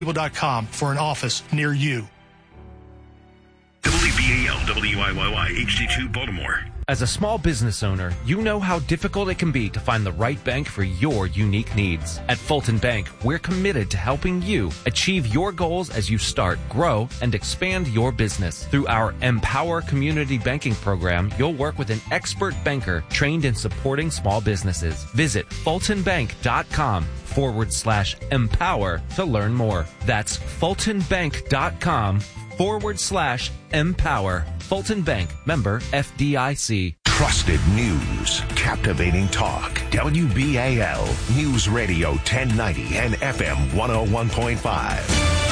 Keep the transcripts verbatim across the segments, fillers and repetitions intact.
dot com for an office near you. W B A L, W I Y Y, H D two Baltimore. As a small business owner, you know how difficult it can be to find the right bank for your unique needs. At Fulton Bank, we're committed to helping you achieve your goals as you start, grow, and expand your business. Through our Empower Community Banking Program, you'll work with an expert banker trained in supporting small businesses. Visit fultonbank.com forward slash empower to learn more. That's fultonbank.com forward slash empower. Fulton Bank, member F D I C. Trusted news, captivating talk. W B A L News Radio ten ninety and F M one oh one point five.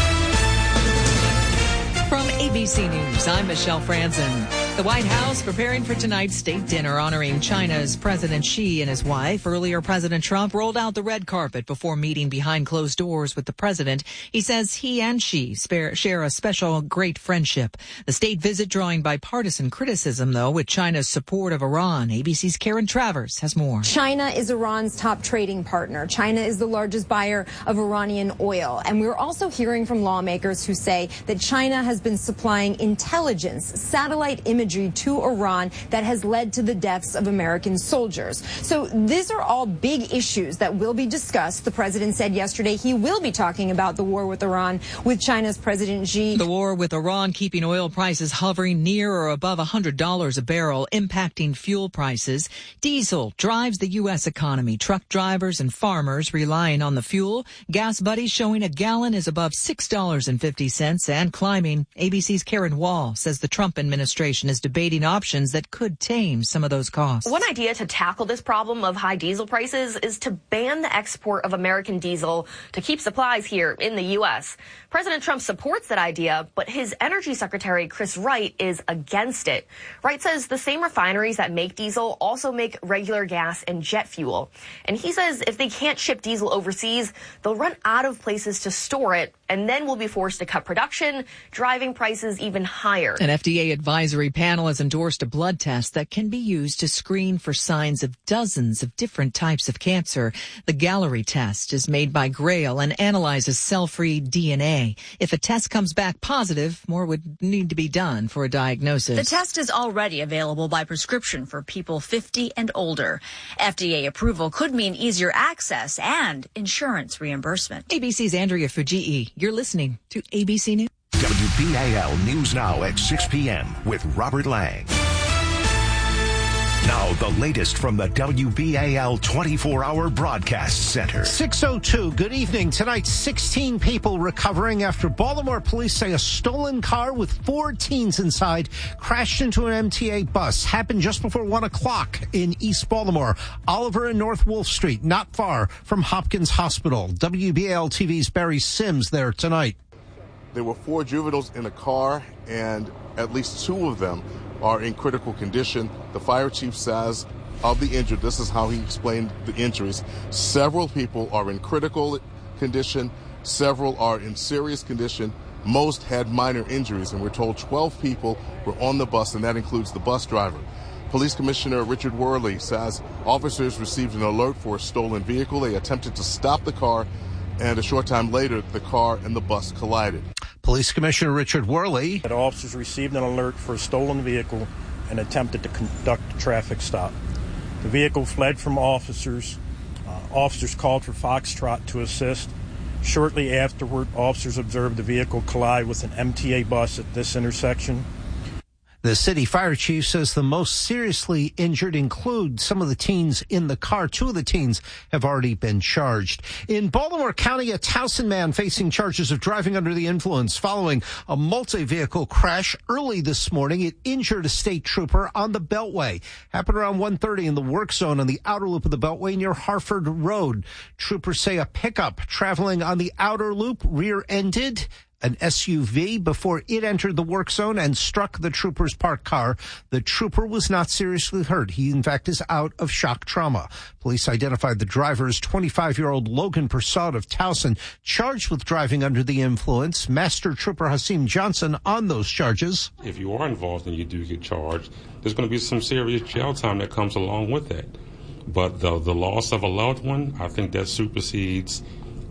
From A B C News, I'm Michelle Franzen. The White House preparing for tonight's state dinner honoring China's President Xi and his wife. Earlier, President Trump rolled out the red carpet before meeting behind closed doors with the president. He says he and Xi share a special great friendship. The state visit drawing bipartisan criticism, though, with China's support of Iran. A B C's Karen Travers has more. China is Iran's top trading partner. China is the largest buyer of Iranian oil. And we're also hearing from lawmakers who say that China has been supplying intelligence, satellite imagery to Iran that has led to the deaths of American soldiers. So these are all big issues that will be discussed. The president said yesterday he will be talking about the war with Iran with China's President Xi. The war with Iran keeping oil prices hovering near or above one hundred dollars a barrel, impacting fuel prices. Diesel drives the U S economy. Truck drivers and farmers relying on the fuel. Gas Buddies showing a gallon is above six dollars and fifty cents and climbing. A B C's Karen Wall says the Trump administration is debating options that could tame some of those costs. One idea to tackle this problem of high diesel prices is to ban the export of American diesel to keep supplies here in the U S. President Trump supports that idea, but his Energy Secretary, Chris Wright, is against it. Wright says the same refineries that make diesel also make regular gas and jet fuel. And he says if they can't ship diesel overseas, they'll run out of places to store it, and then we'll be forced to cut production, driving prices even higher. An F D A advisory panel has endorsed a blood test that can be used to screen for signs of dozens of different types of cancer. The Gallery test is made by Grail and analyzes cell-free D N A. If a test comes back positive, more would need to be done for a diagnosis. The test is already available by prescription for people fifty and older. F D A approval could mean easier access and insurance reimbursement. A B C's Andrea Fujii. You're listening to A B C News. W B A L News Now at six p.m. with Robert Lang. Now, the latest from the W B A L twenty-four hour Broadcast Center. six oh two, good evening. Tonight, sixteen people recovering after Baltimore police say a stolen car with four teens inside crashed into an M T A bus. Happened just before one o'clock in East Baltimore. Oliver and North Wolf Street, not far from Hopkins Hospital. W B A L T V's Barry Sims there tonight. There were four juveniles in a car, and at least two of them are in critical condition. The fire chief says of the injured, this is how he explained the injuries. Several people are in critical condition. Several are in serious condition. Most had minor injuries, and we're told twelve people were on the bus, and that includes the bus driver. Police Commissioner Richard Worley says officers received an alert for a stolen vehicle. They attempted to stop the car, and a short time later, the car and the bus collided. Police Commissioner Richard Worley. The officers received an alert for a stolen vehicle and attempted to conduct a traffic stop. The vehicle fled from officers. Uh, officers called for Foxtrot to assist. Shortly afterward, officers observed the vehicle collide with an M T A bus at this intersection. The city fire chief says the most seriously injured include some of the teens in the car. Two of the teens have already been charged. In Baltimore County, a Towson man facing charges of driving under the influence following a multi-vehicle crash early this morning. It injured a state trooper on the Beltway. Happened around one thirty in the work zone on the outer loop of the Beltway near Harford Road. Troopers say a pickup traveling on the outer loop rear-ended an S U V before it entered the work zone and struck the trooper's parked car. The trooper was not seriously hurt. He, in fact, is out of shock trauma. Police identified the driver as twenty-five-year-old Logan Persaud of Towson, charged with driving under the influence. Master Trooper Hasim Johnson on those charges. If you are involved and you do get charged, there's going to be some serious jail time that comes along with that. But the, the loss of a loved one, I think that supersedes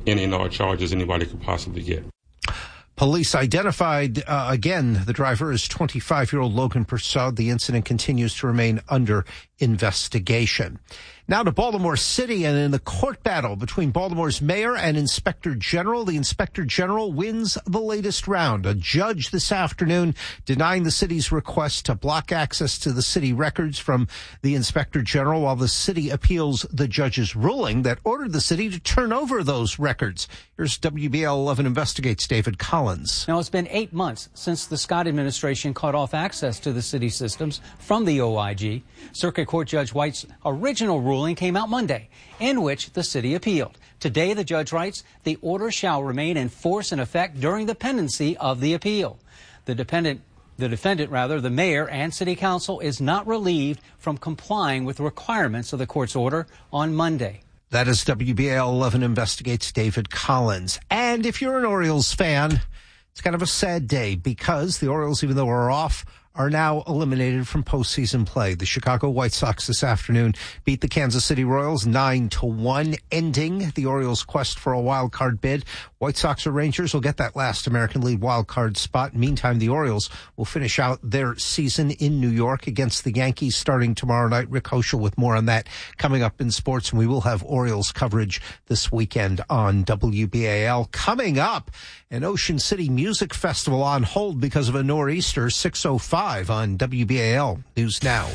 any and all charges anybody could possibly get. Police identified, uh, again, the driver as twenty-five-year-old Logan Persaud. The incident continues to remain under investigation. Now to Baltimore City, and in the court battle between Baltimore's mayor and inspector general, the inspector general wins the latest round. A judge this afternoon denying the city's request to block access to the city records from the inspector general, while the city appeals the judge's ruling that ordered the city to turn over those records. Here's W B L eleven Investigates David Collins. Now, it's been eight months since the Scott administration cut off access to the city systems from the O I G. Circuit Court Judge White's original ruling came out Monday, in which the city appealed. Today, the judge writes, the order shall remain in force and effect during the pendency of the appeal. The dependent, the defendant, rather, the mayor and city council is not relieved from complying with the requirements of the court's order on Monday. That is W B L eleven Investigates David Collins. And if you're an Orioles fan, it's kind of a sad day because the Orioles, even though we're off, are now eliminated from postseason play. The Chicago White Sox this afternoon beat the Kansas City Royals nine to one, ending the Orioles' quest for a wild card bid. White Sox or Rangers will get that last American League wild card spot. Meantime, the Orioles will finish out their season in New York against the Yankees starting tomorrow night. Rick Hoschel with more on that coming up in sports, and we will have Orioles coverage this weekend on W B A L. Coming up, an Ocean City Music Festival on hold because of a nor'easter. Six oh five on W B A L News Now.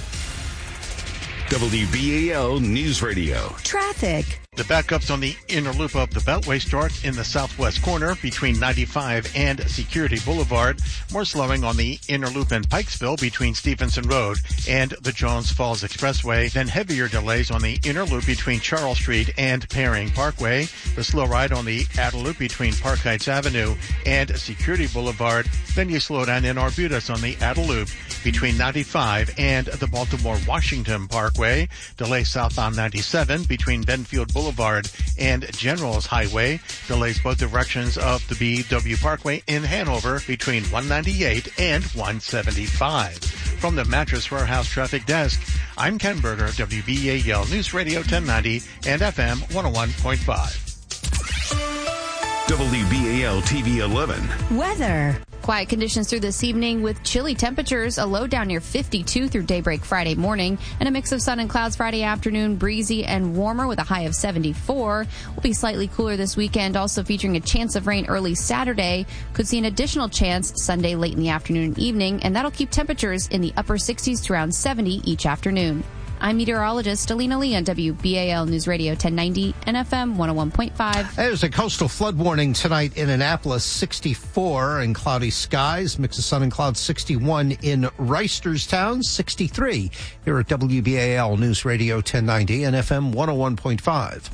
W B A L News Radio. Traffic. The backups on the inner loop of the Beltway start in the southwest corner between ninety-five and Security Boulevard. More slowing on the inner loop in Pikesville between Stevenson Road and the Jones Falls Expressway. Then heavier delays on the inner loop between Charles Street and Paring Parkway. The slow ride on the outer loop between Park Heights Avenue and Security Boulevard. Then you slow down in Arbutus on the outer loop between ninety-five and the Baltimore-Washington Parkway. Delay southbound ninety-seven between Benfield Boulevard and Generals Highway. Delays both directions of the B W Parkway in Hanover between one ninety-eight and one seventy-five. From the Mattress Warehouse Traffic Desk, I'm Ken Berger, W B A L News Radio ten ninety and F M one oh one point five. W B A L T V eleven. Weather. Quiet conditions through this evening with chilly temperatures, a low down near fifty-two through daybreak Friday morning, and a mix of sun and clouds Friday afternoon, breezy and warmer with a high of seventy-four. Will be slightly cooler this weekend, also featuring a chance of rain early Saturday. Could see an additional chance Sunday late in the afternoon and evening, and that'll keep temperatures in the upper sixties to around seventy each afternoon. I'm meteorologist Alina Lee on W B A L News Radio ten ninety and F M one oh one point five. There's a coastal flood warning tonight in Annapolis, sixty-four, and cloudy skies. Mix of sun and clouds, sixty-one in Reisterstown, sixty-three here at W B A L News Radio ten ninety and F M one oh one point five.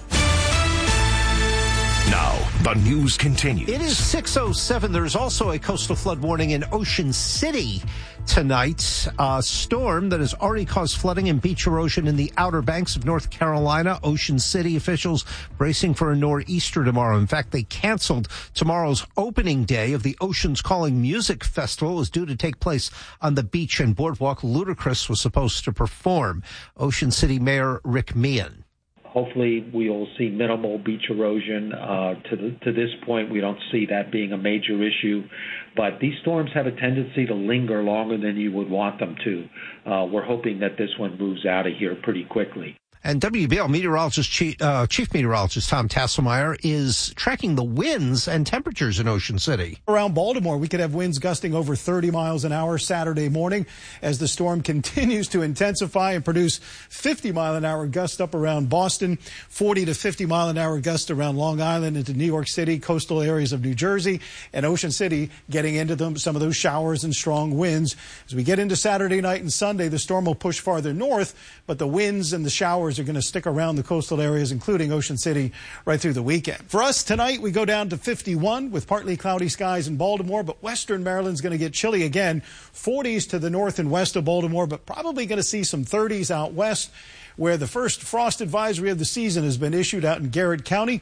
Now, the news continues. It is six oh seven. There's also a coastal flood warning in Ocean City tonight. A storm that has already caused flooding and beach erosion in the Outer Banks of North Carolina. Ocean City officials bracing for a nor'easter tomorrow. In fact, they canceled tomorrow's opening day of the Oceans Calling Music Festival. It was due to take place on the beach and boardwalk. Ludacris was supposed to perform. Ocean City Mayor Rick Meehan. Hopefully, we'll see minimal beach erosion. Uh, to, the, to this point, we don't see that being a major issue. But these storms have a tendency to linger longer than you would want them to. Uh, we're hoping that this one moves out of here pretty quickly. And W B L meteorologist, Chief, uh, Chief Meteorologist Tom Tasselmeyer is tracking the winds and temperatures in Ocean City. Around Baltimore, we could have winds gusting over thirty miles an hour Saturday morning as the storm continues to intensify and produce fifty mile an hour gusts up around Boston, forty to fifty mile an hour gusts around Long Island into New York City, coastal areas of New Jersey, and Ocean City getting into them, some of those showers and strong winds. As we get into Saturday night and Sunday, the storm will push farther north, but the winds and the showers are going to stick around the coastal areas, including Ocean City, right through the weekend. For us tonight, we go down to fifty-one with partly cloudy skies in Baltimore, but western Maryland's going to get chilly again. forties to the north and west of Baltimore, but probably going to see some thirties out west, where the first frost advisory of the season has been issued out in Garrett County.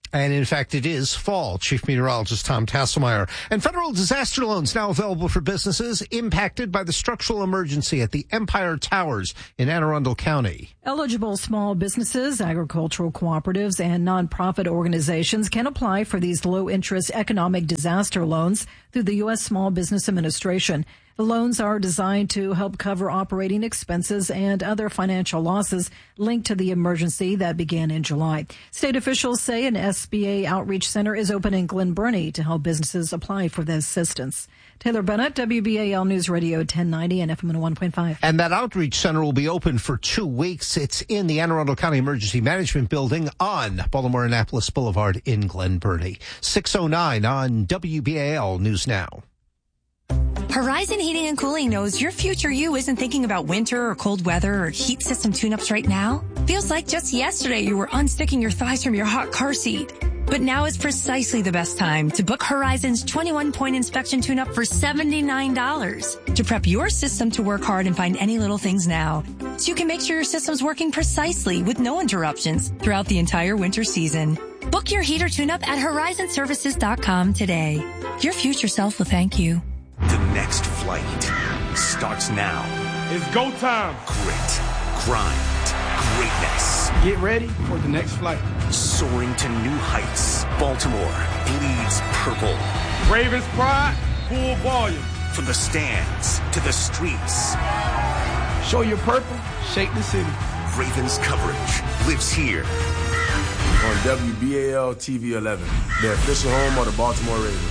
And in fact, it is fall. Chief Meteorologist Tom Tasselmeyer. And federal disaster loans now available for businesses impacted by the structural emergency at the Empire Towers in Anne Arundel County. Eligible small businesses, agricultural cooperatives, and nonprofit organizations can apply for these low-interest economic disaster loans through the U S Small Business Administration. The loans are designed to help cover operating expenses and other financial losses linked to the emergency that began in July. State officials say an S B A outreach center is open in Glen Burnie to help businesses apply for the assistance. Taylor Bennett, W B A L News Radio ten ninety and F M one oh one point five. And that outreach center will be open for two weeks. It's in the Anne Arundel County Emergency Management Building on Baltimore-Annapolis Boulevard in Glen Burnie. six oh nine on W B A L News Now. Horizon Heating and Cooling knows your future you isn't thinking about winter or cold weather or heat system tune-ups right now. Feels like just yesterday you were unsticking your thighs from your hot car seat. But now is precisely the best time to book Horizon's twenty-one point inspection tune-up for seventy-nine dollars to prep your system to work hard and find any little things now, so you can make sure your system's working precisely with no interruptions throughout the entire winter season. Book your heater tune-up at horizon services dot com today. Your future self will thank you. The next flight starts now. It's go time. Grit, grind, greatness. Get ready for the next flight. Soaring to new heights. Baltimore bleeds purple. Ravens pride, full volume. From the stands to the streets. Show your purple, shake the city. Ravens coverage lives here. On W B A L T V eleven, the official home of the Baltimore Ravens.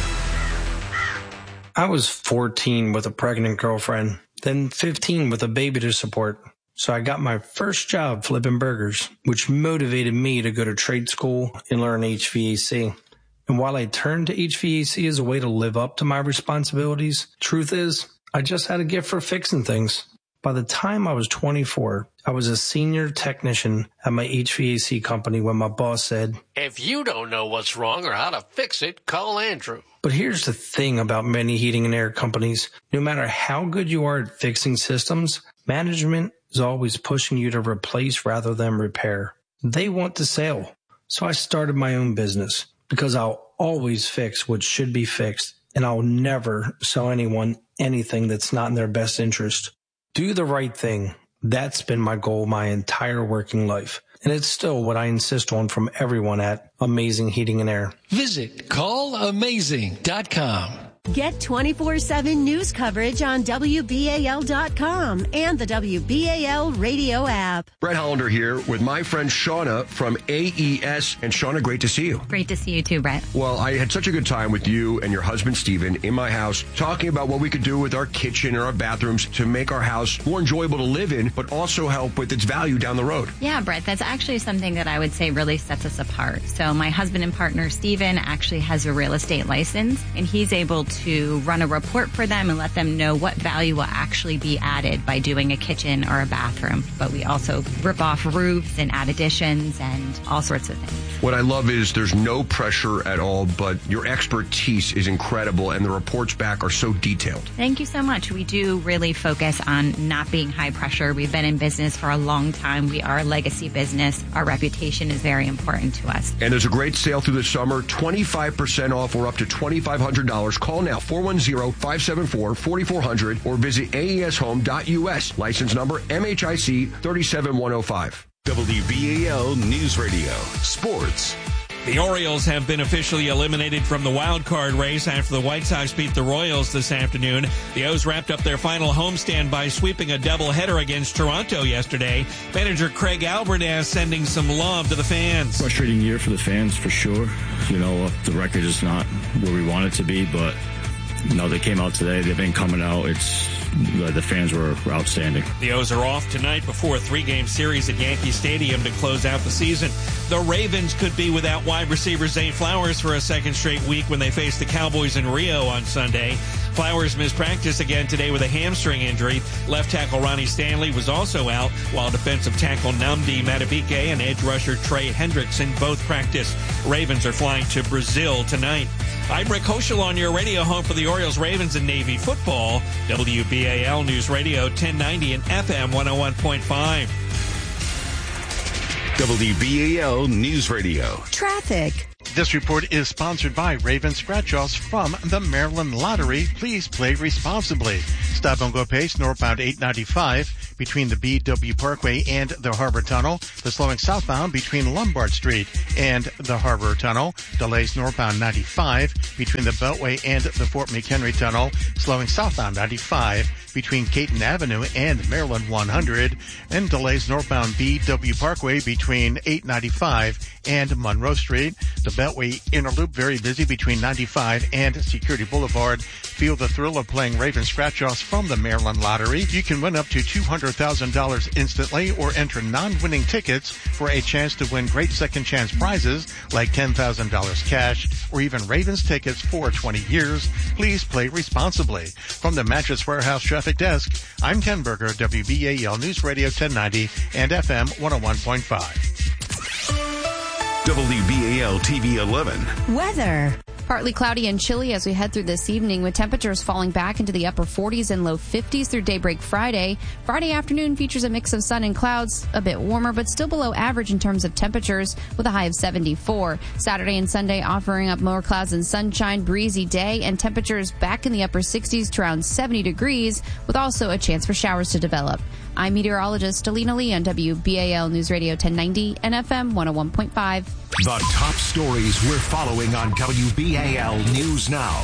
I was fourteen with a pregnant girlfriend, then fifteen with a baby to support. So I got my first job flipping burgers, which motivated me to go to trade school and learn H V A C. And while I turned to H V A C as a way to live up to my responsibilities, truth is, I just had a gift for fixing things. By the time I was twenty-four, I was a senior technician at my H V A C company when my boss said, "If you don't know what's wrong or how to fix it, call Andrew." But here's the thing about many heating and air companies. No matter how good you are at fixing systems, management is always pushing you to replace rather than repair. They want to sell. So I started my own business because I'll always fix what should be fixed, and I'll never sell anyone anything that's not in their best interest. Do the right thing. That's been my goal my entire working life. And it's still what I insist on from everyone at Amazing Heating and Air. Visit call amazing dot com. Get twenty-four seven news coverage on W B A L dot com and the W B A L radio app. Brett Hollander here with my friend Shauna from A E S. And Shauna, great to see you. Great to see you too, Brett. Well, I had such a good time with you and your husband, Steven, in my house, talking about what we could do with our kitchen and our bathrooms to make our house more enjoyable to live in, but also help with its value down the road. Yeah, Brett, that's actually something that I would say really sets us apart. So my husband and partner, Steven, actually has a real estate license, and he's able to to run a report for them and let them know what value will actually be added by doing a kitchen or a bathroom. But we also rip off roofs and add additions and all sorts of things. What I love is there's no pressure at all, but your expertise is incredible and the reports back are so detailed. Thank you so much. We do really focus on not being high pressure. We've been in business for a long time. We are a legacy business. Our reputation is very important to us. And there's a great sale through the summer, twenty-five percent off or up to twenty-five hundred dollars. Call now, four one zero, five seven four, four four zero zero or visit A E S home dot U S. License number M H I C three seven one zero five. W B A L News Radio. Sports. The Orioles have been officially eliminated from the wild card race after the White Sox beat the Royals this afternoon. The O's wrapped up their final homestand by sweeping a doubleheader against Toronto yesterday. Manager Craig Albertaz sending some love to the fans. Frustrating year for the fans, for sure. You know, the record is not where we want it to be, but, you know, they came out today. They've been coming out. It's the fans were, were outstanding. The O's are off tonight before a three-game series at Yankee Stadium to close out the season. The Ravens could be without wide receiver Zay Flowers for a second straight week when they face the Cowboys in Rio on Sunday. Flowers missed practice again today with a hamstring injury. Left tackle Ronnie Stanley was also out, while defensive tackle Nnamdi Madubuike and edge rusher Trey Hendrickson both practiced. Ravens are flying to Brazil tonight. I'm Rick Hoschel on your radio home for the Orioles, Ravens, and Navy football. W B A L News Radio ten ninety and F M one oh one point five. W B A L News Radio. Traffic. This report is sponsored by Raven Scratch-Offs from the Maryland Lottery. Please play responsibly. Stop and go pace northbound eight ninety-five between the B W Parkway and the Harbor Tunnel. The slowing southbound between Lombard Street and the Harbor Tunnel. Delays northbound ninety-five between the Beltway and the Fort McHenry Tunnel. Slowing southbound ninety-five between Caton Avenue and Maryland one hundred. And delays northbound B W Parkway between eight ninety-five and Monroe Street. The Beltway Inner Loop very busy between ninety-five and Security Boulevard. Feel the thrill of playing Raven Scratch-Offs from the Maryland Lottery. You can win up to two hundred thousand dollars instantly or enter non-winning tickets for a chance to win great second chance prizes like ten thousand dollars cash or even Ravens tickets for twenty years. Please play responsibly. From the Mattress Warehouse Traffic Desk, I'm Ken Berger, W B A L News Radio ten ninety and F M one oh one point five. W B A L T V eleven. Weather. Partly cloudy and chilly as we head through this evening, with temperatures falling back into the upper forties and low fifties through daybreak Friday. Friday afternoon features a mix of sun and clouds, a bit warmer, but still below average in terms of temperatures, with a high of seventy-four. Saturday and Sunday offering up more clouds and sunshine, breezy day, and temperatures back in the upper sixties to around seventy degrees, with also a chance for showers to develop. I'm meteorologist Alina Lee on W B A L News Radio ten ninety and F M one oh one point five. The top stories we're following on W B A L News Now.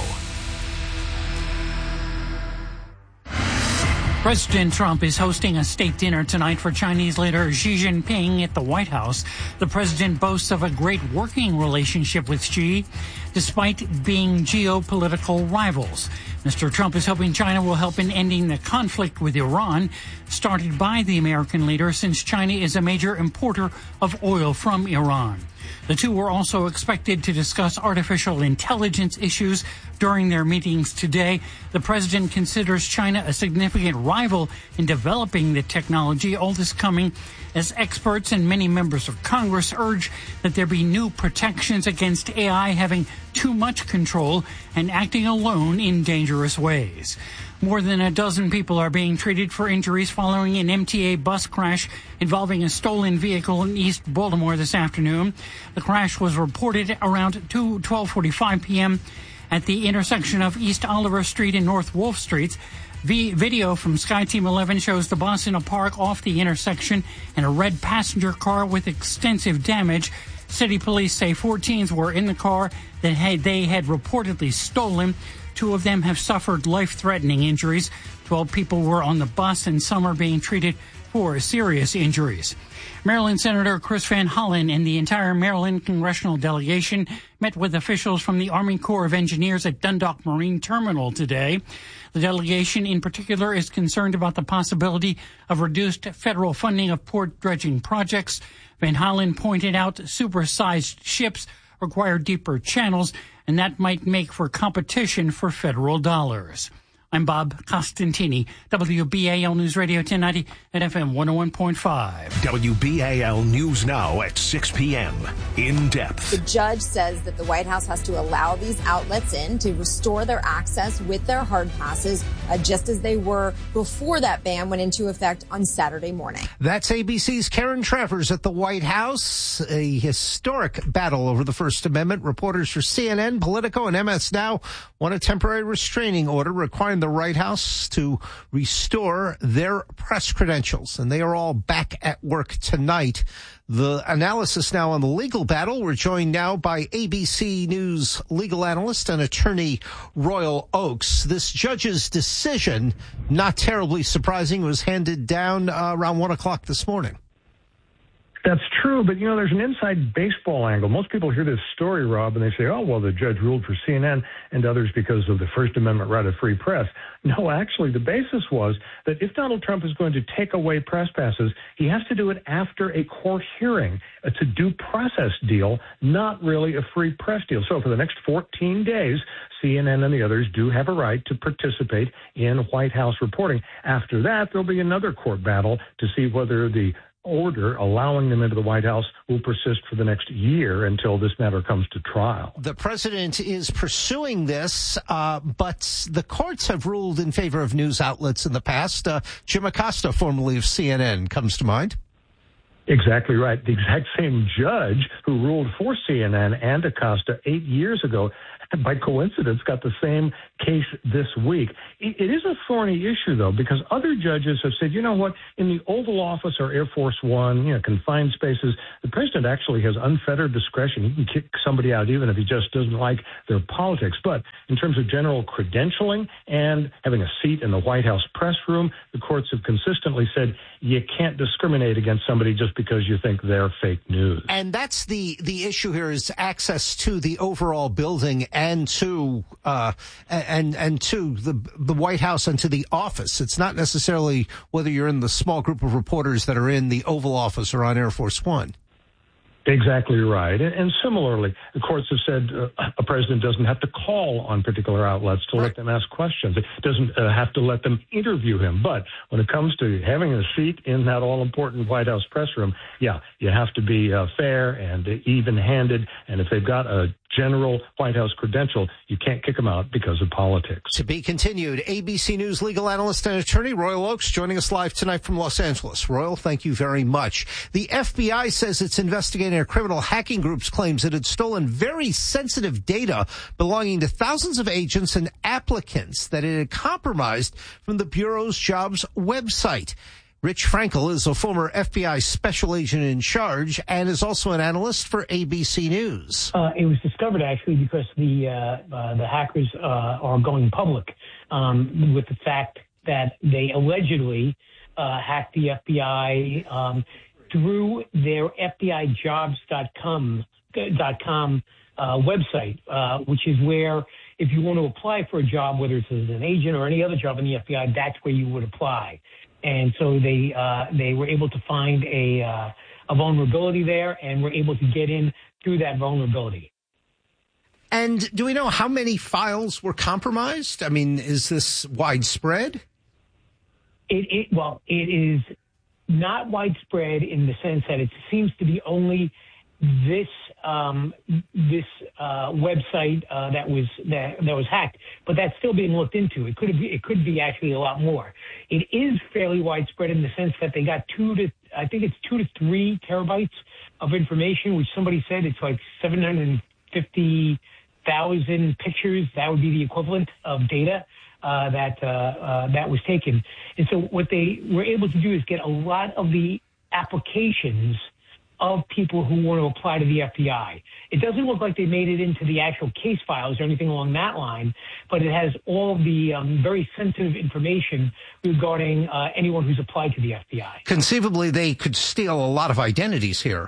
President Trump is hosting a state dinner tonight for Chinese leader Xi Jinping at the White House. The president boasts of a great working relationship with Xi, despite being geopolitical rivals. Mister Trump is hoping China will help in ending the conflict with Iran, started by the American leader, since China is a major importer of oil from Iran. The two were also expected to discuss artificial intelligence issues during their meetings today. The president considers China a significant rival in developing the technology. All this coming as experts and many members of Congress urge that there be new protections against A I having too much control and acting alone in dangerous ways. More than a dozen people are being treated for injuries following an M T A bus crash involving a stolen vehicle in East Baltimore this afternoon. The crash was reported around twelve forty-five p.m. at the intersection of East Oliver Street and North Wolf Streets. V- video from SkyTeam eleven shows the bus in a park off the intersection and a red passenger car with extensive damage. City police say fourteens were in the car that had, they had reportedly stolen. Two of them have suffered life-threatening injuries. Twelve people were on the bus, and some are being treated for serious injuries. Maryland Senator Chris Van Hollen and the entire Maryland congressional delegation met with officials from the Army Corps of Engineers at Dundalk Marine Terminal today. The delegation in particular is concerned about the possibility of reduced federal funding of port dredging projects. Van Hollen pointed out supersized ships require deeper channels, and that might make for competition for federal dollars. I'm Bob Costantini, W B A L News Radio ten ninety at F M one oh one point five. W B A L News Now at six p.m. In depth. The judge says that the White House has to allow these outlets in to restore their access with their hard passes, uh, just as they were before that ban went into effect on Saturday morning. That's A B C's Karen Travers at the White House. A historic battle over the First Amendment. Reporters for C N N, Politico, and M S Now want a temporary restraining order requiring the White House to restore their press credentials, and they are all back at work tonight. The analysis now on the legal battle. We're joined now by A B C News legal analyst and attorney Royal Oakes. This judge's decision, not terribly surprising, was handed down uh, around one o'clock this morning. That's true, but, you know, there's an inside baseball angle. Most people hear this story, Rob, and they say, oh, well, the judge ruled for C N N and others because of the First Amendment right of free press. No, actually, the basis was that if Donald Trump is going to take away press passes, he has to do it after a court hearing. It's a due process deal, not really a free press deal. So for the next fourteen days, C N N and the others do have a right to participate in White House reporting. After that, there'll be another court battle to see whether the order allowing them into the White House will persist for the next year until this matter comes to trial. The president is pursuing this, uh, but the courts have ruled in favor of news outlets in the past. Uh, Jim Acosta, formerly of C N N, comes to mind. Exactly right. The exact same judge who ruled for C N N and Acosta eight years ago, by coincidence, got the same case this week. It, it is a thorny issue, though, because other judges have said, you know what, in the Oval Office or Air Force One, you know, confined spaces, the president actually has unfettered discretion. He can kick somebody out even if he just doesn't like their politics. But in terms of general credentialing and having a seat in the White House press room, the courts have consistently said you can't discriminate against somebody just because you think they're fake news. And that's the, the issue here is access to the overall building and to uh, and and to the the White House and to the office. It's not necessarily whether you're in the small group of reporters that are in the Oval Office or on Air Force One. Exactly right. And, and similarly, the courts have said uh, a president doesn't have to call on particular outlets to right. let them ask questions. It doesn't uh, have to let them interview him. But when it comes to having a seat in that all-important White House press room, yeah, you have to be uh, fair and even-handed. And if they've got a general White House credential, you can't kick them out because of politics. To be continued. A B C News legal analyst and attorney Royal Oakes joining us live tonight from Los Angeles. Royal, thank you very much. The F B I says it's investigating a criminal hacking group's claims it had stolen very sensitive data belonging to thousands of agents and applicants that it had compromised from the Bureau's jobs website. Rich Frankel is a former F B I special agent in charge and is also an analyst for A B C News. Uh, it was discovered, actually, because the uh, uh, the hackers uh, are going public um, with the fact that they allegedly uh, hacked the F B I um, through their F B I jobs dot com uh, website, uh, which is where if you want to apply for a job, whether it's as an agent or any other job in the F B I, that's where you would apply. And so they uh, they were able to find a uh, a vulnerability there, and were able to get in through that vulnerability. And do we know how many files were compromised? I mean, is this widespread? It, it well, it is not widespread in the sense that it seems to be only this um, this uh, website uh, that was that, that was hacked, but that's still being looked into. It could be it could be actually a lot more. It is fairly widespread in the sense that they got two to I think it's two to three terabytes of information, which somebody said it's like seven hundred fifty thousand pictures. That would be the equivalent of data uh, that uh, uh, that was taken. And so what they were able to do is get a lot of the applications of people who want to apply to the F B I. It doesn't look like they made it into the actual case files or anything along that line, but it has all the um, very sensitive information regarding uh, anyone who's applied to the F B I. Conceivably, they could steal a lot of identities here.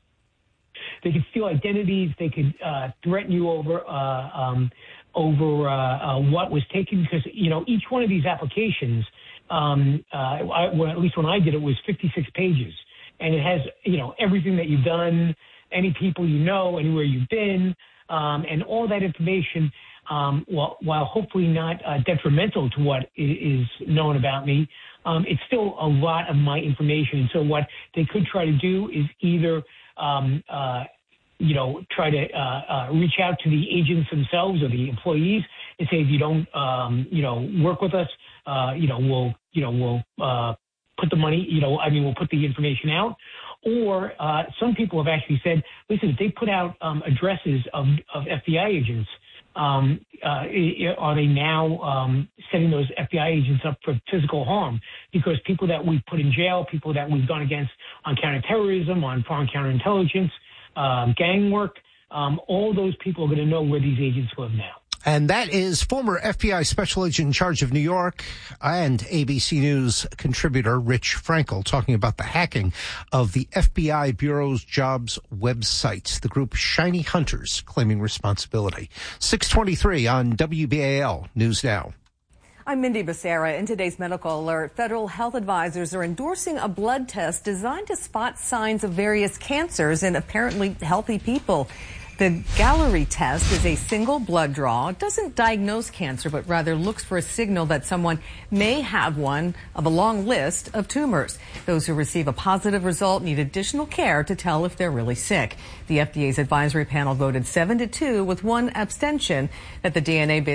They could steal identities. They could uh, threaten you over uh, um, over uh, uh, what was taken, because you know each one of these applications, um, uh, I, well, at least when I did it, was fifty-six pages. And it has, you know, everything that you've done, any people you know, anywhere you've been, um, and all that information, um, while, while hopefully not uh, detrimental to what is known about me, um, it's still a lot of my information. And so what they could try to do is either, um, uh, you know, try to uh, uh, reach out to the agents themselves or the employees and say, if you don't, um, you know, work with us, uh, you know, we'll, you know, we'll, uh, put the money, you know, I mean, we'll put the information out. Or uh, some people have actually said, listen, if they put out um, addresses of, of F B I agents, um, uh, are they now um, setting those F B I agents up for physical harm? Because people that we've put in jail, people that we've gone against on counterterrorism, on foreign counterintelligence, um, gang work, um, all those people are going to know where these agents live now. And that is former F B I Special Agent in charge of New York and A B C News contributor Rich Frankel talking about the hacking of the F B I Bureau's jobs website. The group Shiny Hunters claiming responsibility. six twenty-three on W B A L News Now. I'm Mindy Becerra. In today's medical alert, federal health advisors are endorsing a blood test designed to spot signs of various cancers in apparently healthy people. The Gallery test is a single blood draw. It doesn't diagnose cancer, but rather looks for a signal that someone may have one of a long list of tumors. Those who receive a positive result need additional care to tell if they're really sick. The F D A's advisory panel voted seven to two with one abstention that the D N A-based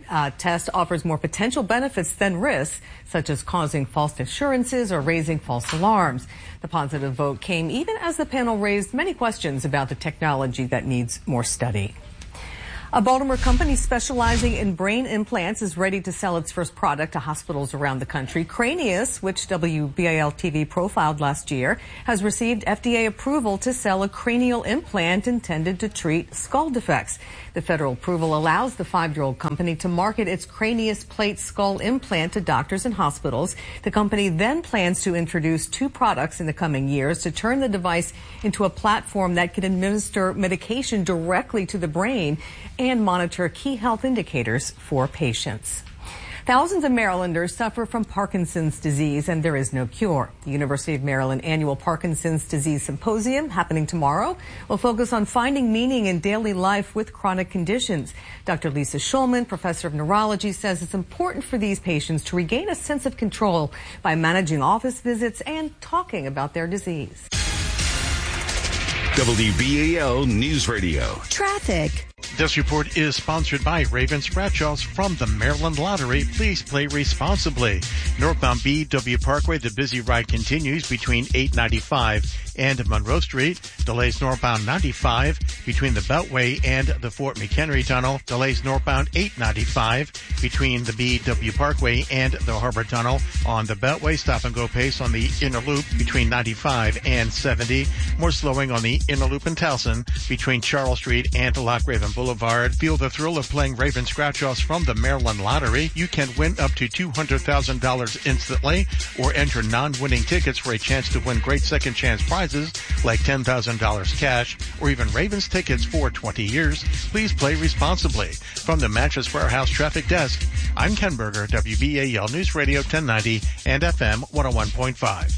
uh, test offers more potential benefits than risks, such as causing false assurances or raising false alarms. The positive vote came even as the panel raised many questions about the technology that needs more study. A Baltimore company specializing in brain implants is ready to sell its first product to hospitals around the country. Cranius, which W B A L T V profiled last year, has received F D A approval to sell a cranial implant intended to treat skull defects. The federal approval allows the five-year-old company to market its Cranius plate skull implant to doctors and hospitals. The company then plans to introduce two products in the coming years to turn the device into a platform that can administer medication directly to the brain and monitor key health indicators for patients. Thousands of Marylanders suffer from Parkinson's disease, and there is no cure. The University of Maryland annual Parkinson's Disease Symposium, happening tomorrow, will focus on finding meaning in daily life with chronic conditions. Doctor Lisa Schulman, professor of neurology, says it's important for these patients to regain a sense of control by managing office visits and talking about their disease. W B A L News Radio. Traffic. This report is sponsored by Raven Scratch-Offs from the Maryland Lottery. Please play responsibly. Northbound B W Parkway, the busy ride continues between eight ninety-five and Monroe Street. Delays northbound ninety-five between the Beltway and the Fort McHenry Tunnel. Delays northbound eight ninety-five between the B W Parkway and the Harbor Tunnel. On the Beltway, stop and go pace on the inner loop between ninety-five and seventy. More slowing on the inner loop in Towson between Charles Street and Lock Raven Boulevard. Feel the thrill of playing Raven Scratch-Offs from the Maryland Lottery. You can win up to two hundred thousand dollars instantly or enter non-winning tickets for a chance to win great second chance prizes like ten thousand dollars cash or even Ravens tickets for twenty years. Please play responsibly. From the Mattress Warehouse Traffic Desk, I'm Ken Berger, W B A L News Radio ten ninety and F M one oh one point five.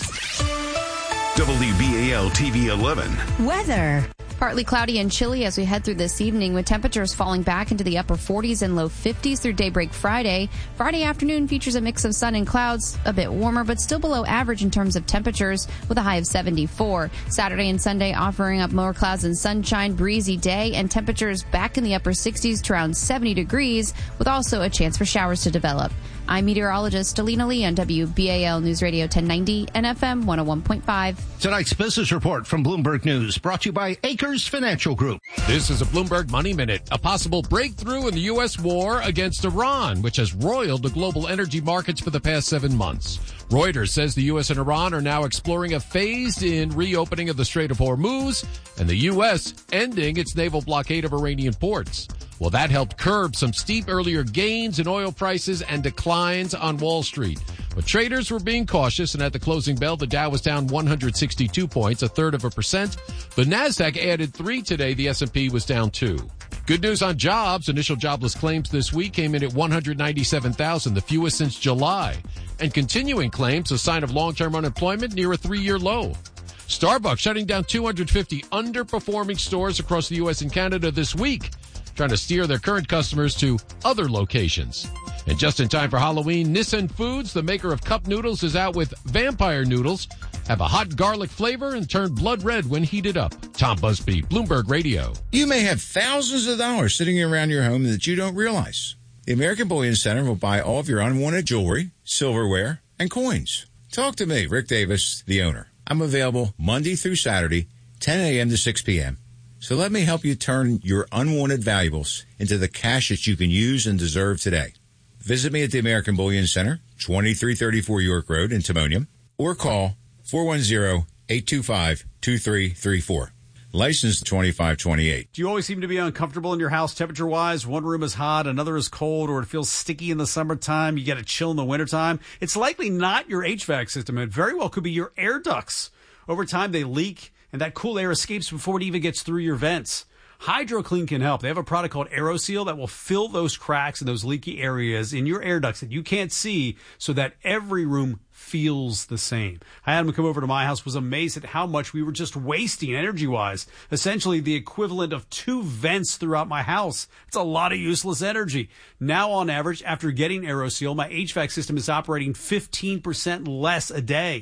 W B A L T V eleven. Weather. Partly cloudy and chilly as we head through this evening, with temperatures falling back into the upper forties and low fifties through daybreak Friday. Friday afternoon features a mix of sun and clouds, a bit warmer, but still below average in terms of temperatures, with a high of seventy-four. Saturday and Sunday offering up more clouds and sunshine, breezy day, and temperatures back in the upper sixties to around seventy degrees, with also a chance for showers to develop. I'm meteorologist Alina Lee on W B A L News Radio ten ninety and F M one oh one point five. Tonight's business report from Bloomberg News, brought to you by Acres Financial Group. This is a Bloomberg Money Minute. A possible breakthrough in the U S war against Iran, which has roiled the global energy markets for the past seven months. Reuters says the U S and Iran are now exploring a phased-in reopening of the Strait of Hormuz, and the U S ending its naval blockade of Iranian ports. Well, that helped curb some steep earlier gains in oil prices and declines on Wall Street. But traders were being cautious, and at the closing bell, the Dow was down one hundred sixty-two points, a third of a percent. The Nasdaq added three today. The S and P was down two. Good news on jobs. Initial jobless claims this week came in at one hundred ninety-seven thousand, the fewest since July. And continuing claims, a sign of long-term unemployment near a three-year low. Starbucks shutting down two hundred fifty underperforming stores across the U S and Canada this week, trying to steer their current customers to other locations. And just in time for Halloween, Nissan Foods, the maker of cup noodles, is out with vampire noodles. Have a hot garlic flavor and turn blood red when heated up. Tom Busby, Bloomberg Radio. You may have thousands of dollars sitting around your home that you don't realize. The American Bullion Center will buy all of your unwanted jewelry, silverware, and coins. Talk to me, Rick Davis, the owner. I'm available Monday through Saturday, ten a.m. to six p.m. So let me help you turn your unwanted valuables into the cash that you can use and deserve today. Visit me at the American Bullion Center, twenty-three thirty-four York Road in Timonium, or call four one zero, eight two five, two three three four. License twenty-five twenty-eight. Do you always seem to be uncomfortable in your house temperature-wise? One room is hot, another is cold, or it feels sticky in the summertime, you get a chill in the wintertime? It's likely not your H V A C system. It very well could be your air ducts. Over time, they leak, and that cool air escapes before it even gets through your vents. HydroClean can help. They have a product called AeroSeal that will fill those cracks and those leaky areas in your air ducts that you can't see, so that every room feels the same. I had him come over to my house, was amazed at how much we were just wasting energy-wise. Essentially the equivalent of two vents throughout my house. It's a lot of useless energy. Now, on average, after getting AeroSeal, my H V A C system is operating fifteen percent less a day.